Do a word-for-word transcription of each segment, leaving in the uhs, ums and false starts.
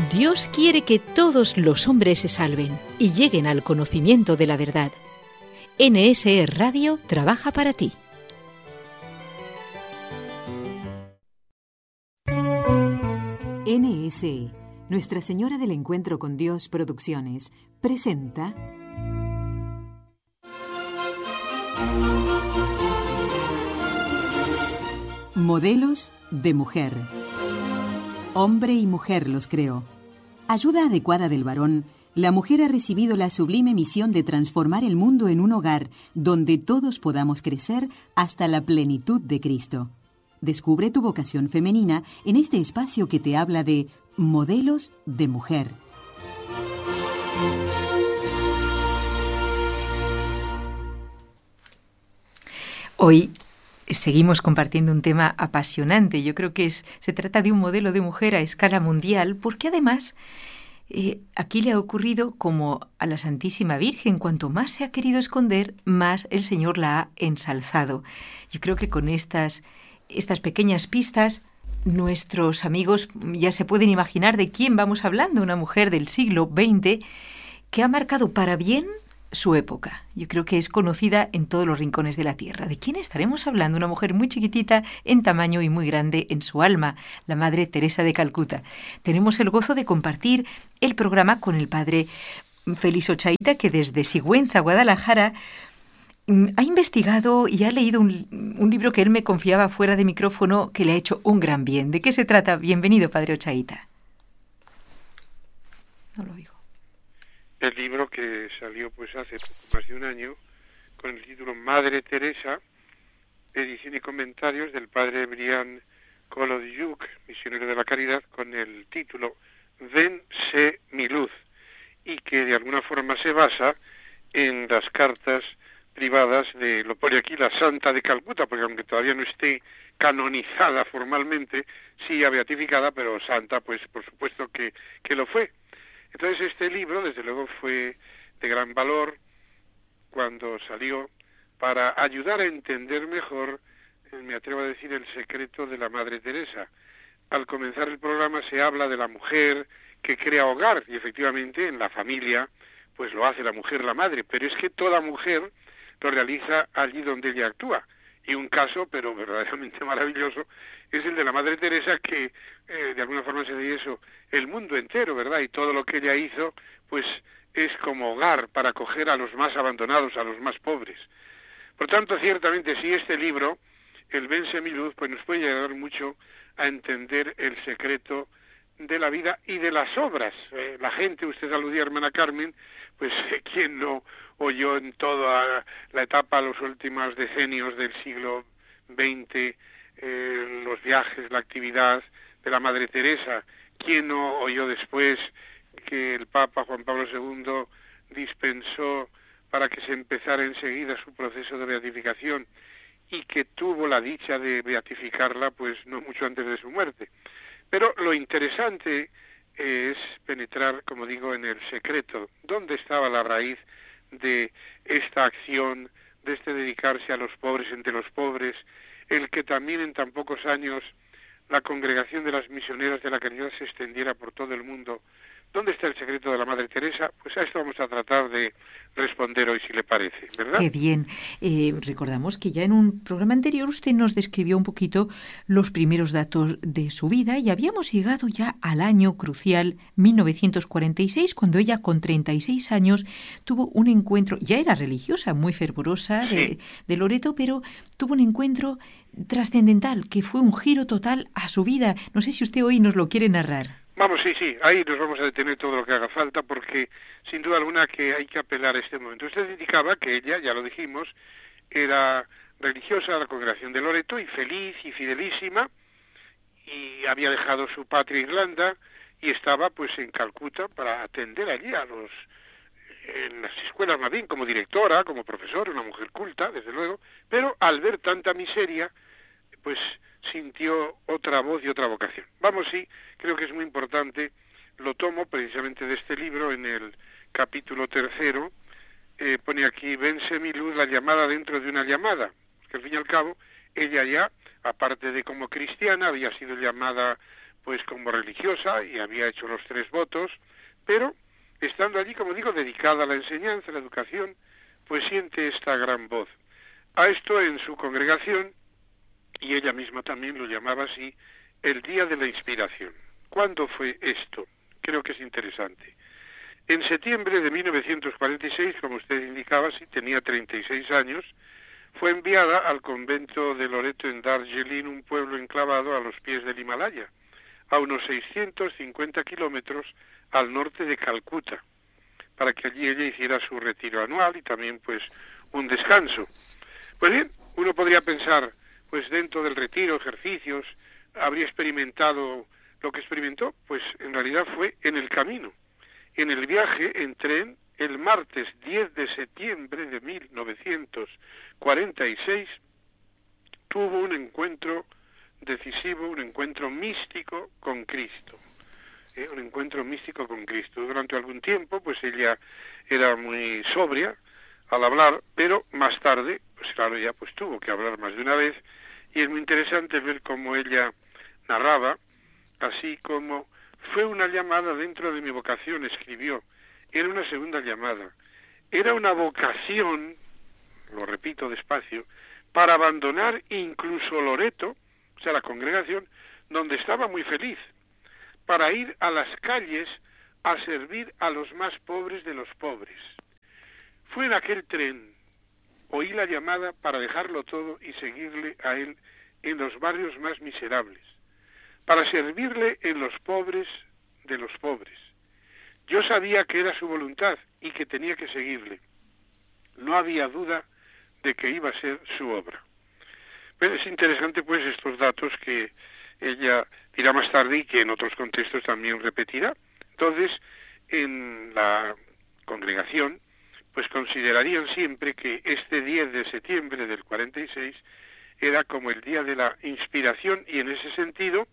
Dios quiere que todos los hombres se salven y lleguen al conocimiento de la verdad. N S E Radio trabaja para ti. N S E, Nuestra Señora del Encuentro con Dios Producciones, presenta Modelos de Mujer. Hombre y mujer los creó. Ayuda adecuada del varón, la mujer ha recibido la sublime misión de transformar el mundo en un hogar donde todos podamos crecer hasta la plenitud de Cristo. Descubre tu vocación femenina en este espacio que te habla de modelos de mujer. Hoy seguimos compartiendo un tema apasionante. Yo creo que es, se trata de un modelo de mujer a escala mundial, porque además eh, aquí le ha ocurrido como a la Santísima Virgen. Cuanto más se ha querido esconder, más el Señor la ha ensalzado. Yo creo que con estas, estas pequeñas pistas, nuestros amigos ya se pueden imaginar de quién vamos hablando. Una mujer del siglo veinte que ha marcado para bien su época. Yo creo que es conocida en todos los rincones de la tierra. ¿De quién estaremos hablando? Una mujer muy chiquitita en tamaño y muy grande en su alma, la Madre Teresa de Calcuta. Tenemos el gozo de compartir el programa con el padre Félix Ochaíta, que desde Sigüenza, Guadalajara, ha investigado y ha leído un, un libro que él me confiaba fuera de micrófono que le ha hecho un gran bien. ¿De qué se trata? Bienvenido, padre Ochaíta. No lo oigo. El libro que salió pues hace poco más de un año con el título Madre Teresa, edición y comentarios del padre Brian Kolodjuk, misionero de la caridad, con el título Ven, sé mi luz, y que de alguna forma se basa en las cartas privadas de, lo pone aquí, la Santa de Calcuta, porque aunque todavía no esté canonizada formalmente, sí ya beatificada, pero santa pues por supuesto que, que lo fue. Entonces este libro, desde luego, fue de gran valor cuando salió para ayudar a entender mejor, me atrevo a decir, el secreto de la Madre Teresa. Al comenzar el programa se habla de la mujer que crea hogar, y efectivamente en la familia pues lo hace la mujer, la madre, pero es que toda mujer lo realiza allí donde ella actúa. Y un caso, pero verdaderamente maravilloso, es el de la Madre Teresa, que eh, de alguna forma se dice eso, el mundo entero, ¿verdad? Y todo lo que ella hizo, pues es como hogar para acoger a los más abandonados, a los más pobres. Por tanto, ciertamente, sí, este libro, el Ven, sé mi luz, pues nos puede ayudar mucho a entender el secreto de la vida y de las obras. Eh, la gente, usted aludía, hermana Carmen, pues eh, ¿quién no oyó en toda la etapa, los últimos decenios del siglo veinte, eh, los viajes, la actividad de la Madre Teresa? ¿Quién no oyó después que el Papa Juan Pablo segundo dispensó para que se empezara enseguida su proceso de beatificación y que tuvo la dicha de beatificarla pues no mucho antes de su muerte? Pero lo interesante es penetrar, como digo, en el secreto. ¿Dónde estaba la raíz de esta acción, de este dedicarse a los pobres entre los pobres, el que también en tan pocos años la congregación de las misioneras de la caridad se extendiera por todo el mundo? ¿Dónde está el secreto de la Madre Teresa? Pues a esto vamos a tratar de responder hoy, si le parece, ¿verdad? Qué bien. Eh, recordamos que ya en un programa anterior usted nos describió un poquito los primeros datos de su vida y habíamos llegado ya al año crucial mil novecientos cuarenta y seis, cuando ella con treinta y seis años tuvo un encuentro, ya era religiosa, muy fervorosa de, Sí. de Loreto, pero tuvo un encuentro trascendental que fue un giro total a su vida. No sé si usted hoy nos lo quiere narrar. Vamos, sí, sí, ahí nos vamos a detener todo lo que haga falta, porque sin duda alguna que hay que apelar a este momento. Usted indicaba que ella, ya lo dijimos, era religiosa de la congregación de Loreto y feliz y fidelísima, y había dejado su patria Irlanda y estaba pues en Calcuta para atender allí a los, en las escuelas más bien, como directora, como profesora, una mujer culta, desde luego, pero al ver tanta miseria, pues sintió otra voz y otra vocación. Vamos, sí, creo que es muy importante, lo tomo precisamente de este libro en el capítulo tercero, eh, pone aquí, Ven, sé mi luz, la llamada dentro de una llamada, porque al fin y al cabo, ella ya, aparte de como cristiana, había sido llamada pues como religiosa y había hecho los tres votos, pero estando allí, como digo, dedicada a la enseñanza, a la educación, pues siente esta gran voz. A esto en su congregación, y ella misma también lo llamaba así, el día de la inspiración. ¿Cuándo fue esto? Creo que es interesante. En septiembre de mil novecientos cuarenta y seis, como usted indicaba, sí, tenía treinta y seis años, fue enviada al convento de Loreto en Darjeeling, un pueblo enclavado a los pies del Himalaya, a unos seiscientos cincuenta kilómetros al norte de Calcuta, para que allí ella hiciera su retiro anual y también pues un descanso. Pues bien, uno podría pensar, pues dentro del retiro, ejercicios, habría experimentado lo que experimentó, pues en realidad fue en el camino. En el viaje en tren, el martes diez de septiembre de mil novecientos cuarenta y seis, tuvo un encuentro decisivo, un encuentro místico con Cristo. ¿Eh? Un encuentro místico con Cristo. Durante algún tiempo, pues ella era muy sobria al hablar, pero más tarde, pues claro, ya pues tuvo que hablar más de una vez, y es muy interesante ver cómo ella narraba, así como fue una llamada dentro de mi vocación, escribió, era una segunda llamada, era una vocación, lo repito despacio, para abandonar incluso Loreto, o sea, la congregación, donde estaba muy feliz, para ir a las calles a servir a los más pobres de los pobres. Fue en aquel tren, oí la llamada para dejarlo todo y seguirle a él en los barrios más miserables, para servirle en los pobres de los pobres. Yo sabía que era su voluntad y que tenía que seguirle. No había duda de que iba a ser su obra. Pero es interesante pues estos datos que ella dirá más tarde y que en otros contextos también repetirá. Entonces, en la congregación, pues considerarían siempre que este diez de septiembre del cuarenta y seis era como el día de la inspiración y en ese sentido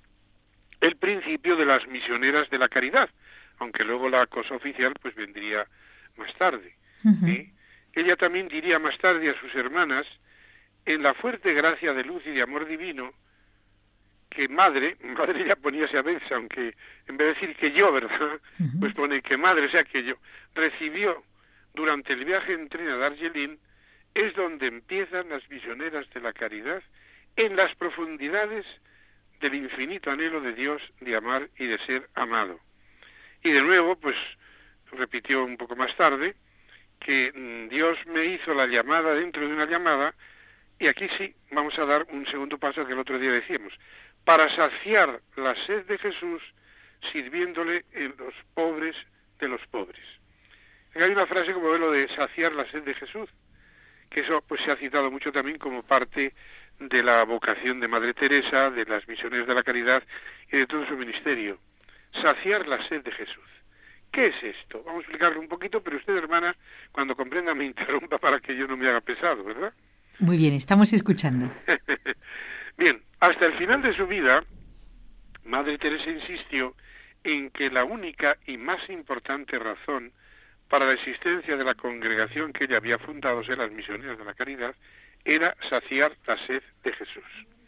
el principio de las misioneras de la caridad, aunque luego la cosa oficial pues vendría más tarde. Uh-huh. ¿Sí? Ella también diría más tarde a sus hermanas, en la fuerte gracia de luz y de amor divino, que madre, madre ya poníase a veces, aunque en vez de decir que yo, ¿verdad? Uh-huh. Pues pone que madre, o sea que yo, recibió durante el viaje en tren a Darjeeling, es donde empiezan las misioneras de la caridad en las profundidades del infinito anhelo de Dios de amar y de ser amado. Y de nuevo, pues, repitió un poco más tarde, que mm, Dios me hizo la llamada dentro de una llamada, y aquí sí, vamos a dar un segundo paso que el otro día decíamos, para saciar la sed de Jesús, sirviéndole en los pobres de los pobres. Hay una frase como lo de saciar la sed de Jesús, que eso pues se ha citado mucho también como parte de la vocación de Madre Teresa, de las misiones de la caridad y de todo su ministerio. Saciar la sed de Jesús. ¿Qué es esto? Vamos a explicarlo un poquito, pero usted, hermana, cuando comprenda me interrumpa para que yo no me haga pesado, ¿verdad? Muy bien, estamos escuchando. Bien, hasta el final de su vida, Madre Teresa insistió en que la única y más importante razón para la existencia de la congregación que ella había fundado, o sea, las misioneras de la caridad, era saciar la sed de Jesús.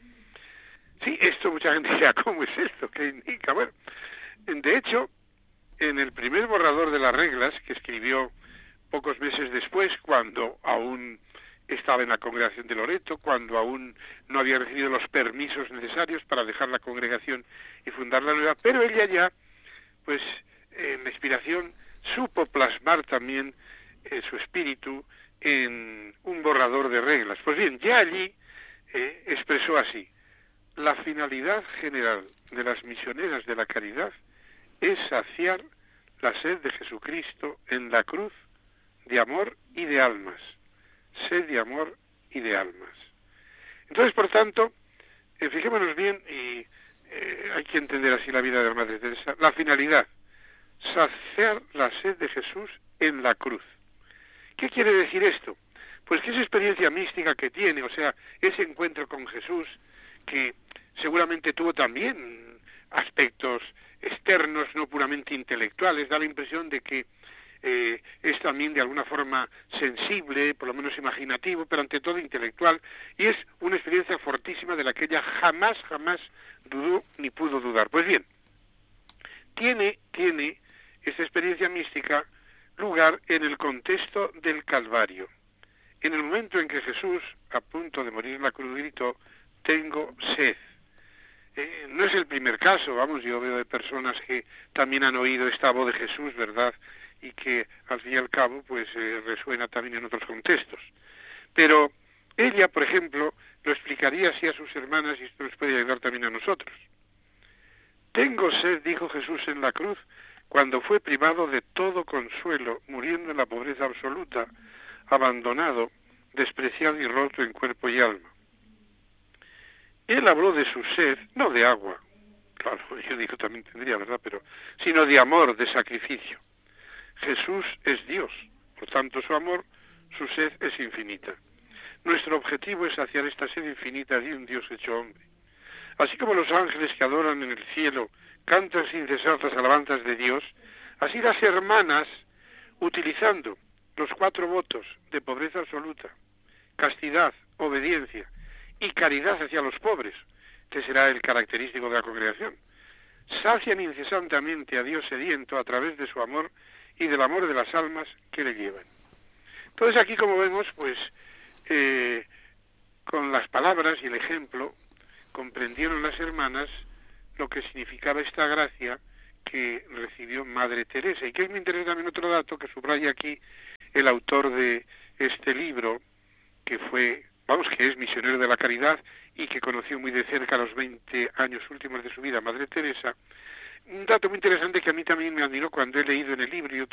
Sí, esto mucha gente dirá, ¿cómo es esto? ¿Qué indica? Bueno, de hecho, en el primer borrador de las reglas, que escribió pocos meses después, cuando aún estaba en la congregación de Loreto, cuando aún no había recibido los permisos necesarios para dejar la congregación y fundar la nueva, pero ella ya, pues, en la inspiración, supo plasmar también eh, su espíritu en un borrador de reglas. Pues bien, ya allí eh, expresó así: la finalidad general de las misioneras de la caridad es saciar la sed de Jesucristo en la cruz de amor y de almas. Sed de amor y de almas. Entonces, por tanto, eh, fijémonos bien, y eh, hay que entender así la vida de la Madre Teresa, la finalidad, saciar la sed de Jesús en la cruz. ¿Qué quiere decir esto? Pues que esa experiencia mística que tiene, o sea, ese encuentro con Jesús, que seguramente tuvo también aspectos externos, no puramente intelectuales, da la impresión de que eh, es también de alguna forma sensible, por lo menos imaginativo, pero ante todo intelectual, y es una experiencia fortísima de la que ella jamás, jamás dudó ni pudo dudar. Pues bien, tiene, tiene esta experiencia mística lugar en el contexto del Calvario. En el momento en que Jesús, a punto de morir en la cruz, gritó, tengo sed. Eh, no es el primer caso, vamos, yo veo de personas que también han oído esta voz de Jesús, ¿verdad? Y que al fin y al cabo, pues eh, resuena también en otros contextos. Pero ella, por ejemplo, lo explicaría así a sus hermanas y esto nos puede ayudar también a nosotros. Tengo sed, dijo Jesús en la cruz, cuando fue privado de todo consuelo, muriendo en la pobreza absoluta, abandonado, despreciado y roto en cuerpo y alma. Él habló de su sed, no de agua, claro, yo digo también tendría, ¿verdad?, pero, sino de amor, de sacrificio. Jesús es Dios, por tanto su amor, su sed es infinita. Nuestro objetivo es saciar esta sed infinita de un Dios hecho hombre. Así como los ángeles que adoran en el cielo cantan sin cesar las alabanzas de Dios, así las hermanas, utilizando los cuatro votos de pobreza absoluta, castidad, obediencia y caridad hacia los pobres, que será el característico de la congregación, sacian incesantemente a Dios sediento a través de su amor y del amor de las almas que le llevan. Entonces aquí, como vemos, pues eh, con las palabras y el ejemplo comprendieron las hermanas lo que significaba esta gracia que recibió Madre Teresa. Y que me interesa también otro dato que subraya aquí el autor de este libro, que fue, vamos, que es misionero de la caridad y que conoció muy de cerca los veinte años últimos de su vida, Madre Teresa. Un dato muy interesante que a mí también me admiró cuando he leído en el libro, y